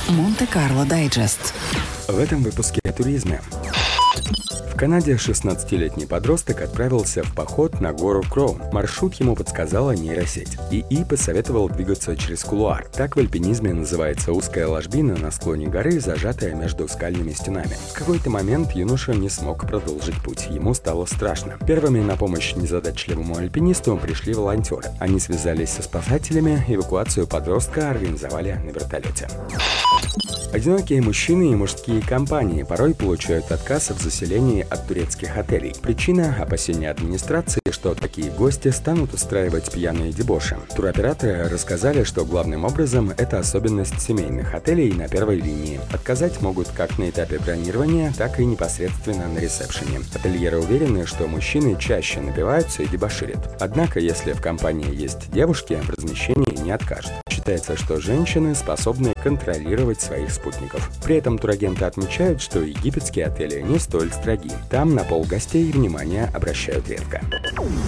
Монте-Карло Дайджест. В этом выпуске о туризме. В Канаде 16-летний подросток отправился в поход на гору Кроун. Маршрут ему подсказала нейросеть. ИИ посоветовал двигаться через кулуар. Так в альпинизме называется узкая ложбина на склоне горы, зажатая между скальными стенами. В какой-то момент юноша не смог продолжить путь. Ему стало страшно. Первыми на помощь незадачливому альпинисту пришли волонтеры. Они связались со спасателями, эвакуацию подростка организовали на вертолете. Одинокие мужчины и мужские компании порой получают отказ в заселении от турецких отелей. Причина – опасения администрации, что такие гости станут устраивать пьяные дебоши. Туроператоры рассказали, что главным образом это особенность семейных отелей на первой линии. Отказать могут как на этапе бронирования, так и непосредственно на ресепшене. Ательеры уверены, что мужчины чаще напиваются и дебоширят. Однако, если в компании есть девушки, в размещении не откажут. Считается, что женщины способны контролировать своих спутников. При этом турагенты отмечают, что египетские отели не столь строги. Там на пол гостей внимание обращают редко.